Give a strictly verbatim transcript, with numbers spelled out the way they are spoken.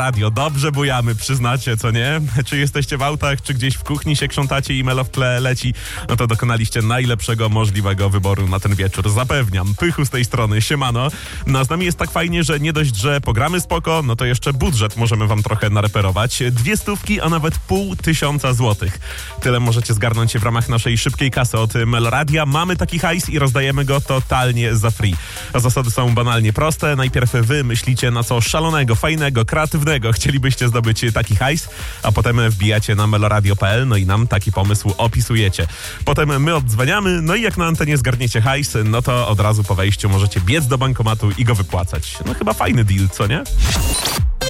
Radio. Dobrze bujamy, przyznacie, co nie? Czy jesteście w autach, czy gdzieś w kuchni się krzątacie i melo w tle leci? No to dokonaliście najlepszego możliwego wyboru na ten wieczór. Zapewniam. Pychu z tej strony, siemano. No a z nami jest tak fajnie, że nie dość, że programy spoko, no to jeszcze budżet możemy wam trochę nareperować. Dwie stówki, a nawet pół tysiąca złotych. Tyle możecie zgarnąć w ramach naszej szybkiej kasy od Meloradia. Mamy taki hajs i rozdajemy go totalnie za free. A zasady są banalnie proste. Najpierw wy myślicie, na co szalonego, fajnego, kreatywnego chcielibyście zdobyć taki hajs, a potem wbijacie na meloradio kropka p l, no i nam taki pomysł opisujecie. Potem my oddzwaniamy, no i jak na antenie zgarniecie hajs, no to od razu po wejściu możecie biec do bankomatu i go wypłacać. No chyba fajny deal, co nie?